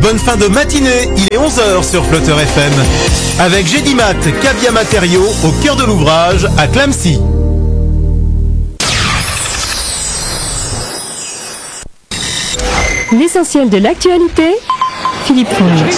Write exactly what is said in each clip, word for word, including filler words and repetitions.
bonne fin de matinée, il est onze heures sur Flutter F M. Avec Gédimat, Cavia Matériaux, au cœur de l'ouvrage, à Clamecy. L'essentiel de l'actualité, Philippe Fonge.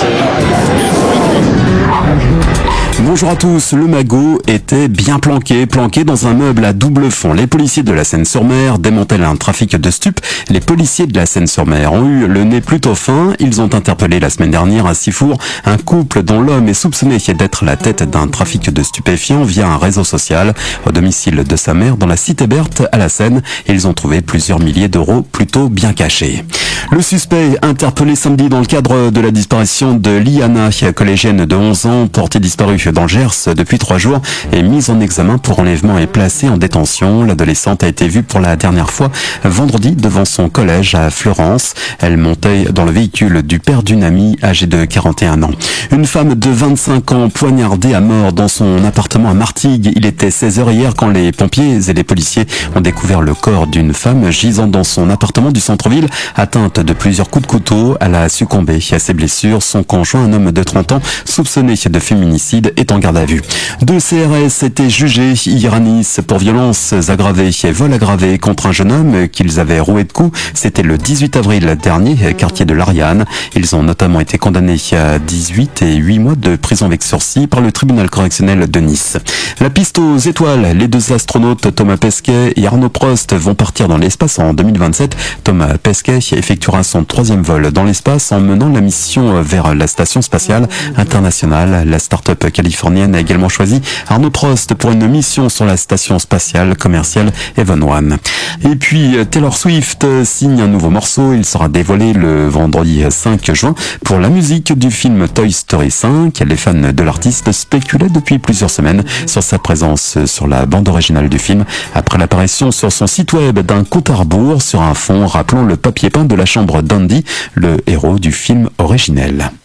Bonjour à tous, le magot était bien planqué, planqué dans un meuble à double fond. Les policiers de la Seine-sur-Mer démantèlent un trafic de stupes. Les policiers de la Seine-sur-Mer ont eu le nez plutôt fin. Ils ont interpellé la semaine dernière à Sifour un couple dont l'homme est soupçonné d'être la tête d'un trafic de stupéfiants via un réseau social. Au domicile de sa mère, dans la cité Berthe, à la Seine, ils ont trouvé plusieurs milliers d'euros plutôt bien cachés. Le suspect interpellé samedi dans le cadre de la disparition de Liana, collégienne de onze ans, portée disparue dans le Gers depuis trois jours, est mise en examen pour enlèvement et placée en détention. L'adolescente a été vue pour la dernière fois vendredi devant son collège à Fleurance. Elle montait dans le véhicule du père d'une amie âgée de quarante et un ans. Une femme de vingt-cinq ans poignardée à mort dans son appartement à Martigues. Il était seize heures hier quand les pompiers et les policiers ont découvert le corps d'une femme gisant dans son appartement du centre-ville, atteinte de plusieurs coups de couteau. Elle a succombé à ses blessures. Son conjoint, un homme de trente ans, soupçonné de féminicide, est en garde à vue. Deux C R S étaient jugés hier à Nice pour violences aggravées et vol aggravé contre un jeune homme qu'ils avaient roué de coups. C'était le dix-huit avril dernier, quartier de l'Ariane. Ils ont notamment été condamnés à dix-huit et huit mois de prison avec sursis par le tribunal correctionnel de Nice. La piste aux étoiles, les deux astronautes Thomas Pesquet et Arnaud Prost vont partir dans l'espace en deux mille vingt-sept. Thomas Pesquet effectuera son troisième vol dans l'espace en menant la mission vers la station spatiale internationale. La start-up californienne a également choisi Arnaud Prost pour une mission sur la station spatiale commerciale Evan One. Et puis Taylor Swift signe un nouveau morceau. Il sera dévoilé le vendredi cinq juin pour la musique du film Toy Story cinq. Les fans de l'artiste spéculaient depuis plusieurs semaines sur sa présence sur la bande originale du film après l'apparition sur son site web d'un compte à rebours sur un fond rappelant le papier peint de la chambre d'Andy, le héros du film originel.